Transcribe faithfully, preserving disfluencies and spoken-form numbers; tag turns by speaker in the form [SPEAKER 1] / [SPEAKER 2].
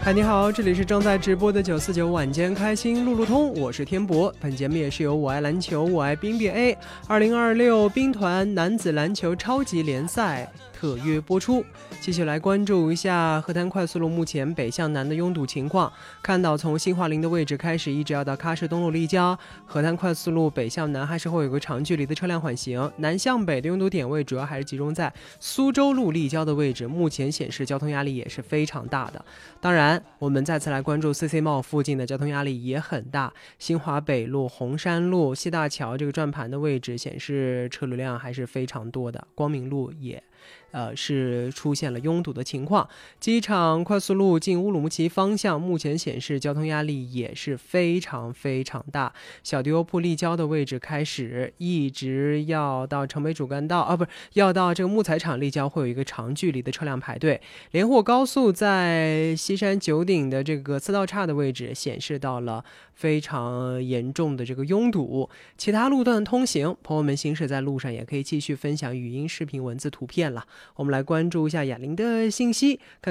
[SPEAKER 1] 嗨，你好，这里是正在直播的九四九晚间开心路路通，我是天博。本节目也是由我爱篮球我爱冰变 A 二零二六冰团男子篮球超级联赛特约播出。继续来关注一下河滩快速路目前北向南的拥堵情况。看到从新华林的位置开始，一直要到喀什东路立交，河滩快速路北向南还是会有个长距离的车辆缓行。南向北的拥堵点位主要还是集中在苏州路立交的位置，目前显示交通压力也是非常大的。当然，我们再次来关注 C C 茂附近的交通压力也很大，新华北路、红山路、西大桥这个转盘的位置显示车流量还是非常多的，光明路也呃，是出现了拥堵的情况。机场快速路进乌鲁木齐方向目前显示交通压力也是非常非常大，小迪欧铺立交的位置开始一直要到城北主干道啊，不是要到这个木材厂立交，会有一个长距离的车辆排队。连霍高速在西山九鼎的这个四道岔的位置显示到了非常严重的这个拥堵。其他路段通行，朋友们行驶在路上也可以继续分享语音、视频、文字、图片了。我们来关注一下哑铃的信息。